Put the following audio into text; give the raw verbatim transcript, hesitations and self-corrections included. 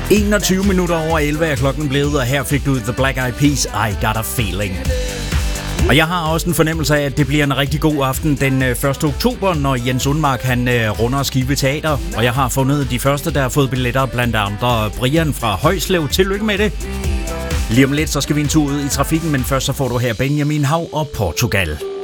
enogtyve minutter over elleve er klokken blevet, og her fik du The Black Eyed Peas, I Got a Feeling. Og jeg har også en fornemmelse af, at det bliver en rigtig god aften den første oktober, når Jens Undmark han runder Skive Teater. Og jeg har fundet de første, der har fået billetter, blandt andre Brian fra Højslev. Tillykke med det. Lige om lidt, så skal vi en tur ud i trafikken, men først så får du her Benjamin Hav og Portugal.